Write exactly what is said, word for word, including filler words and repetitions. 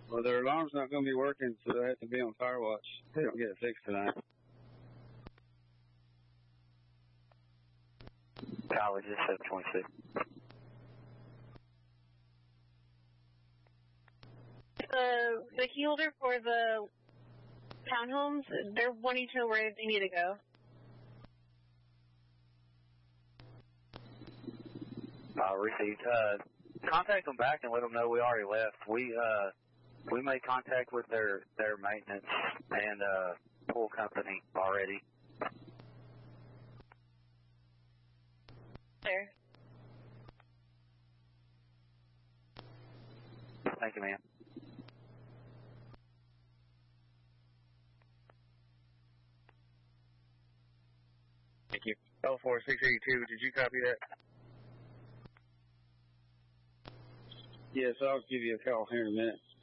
Well, their alarm's not going to be working, so they have to be on fire watch. They don't get it fixed tonight. College is seven twenty-six. The the key holder for the townhomes, they're wanting to know where they need to go. Uh, received. Uh, contact them back and let them know we already left. We uh, we made contact with their their maintenance and uh, pool company already. There. Thank you, ma'am. Thank you. L four six eighty-two, did you copy that? Yes, I'll give you a call here in a minute.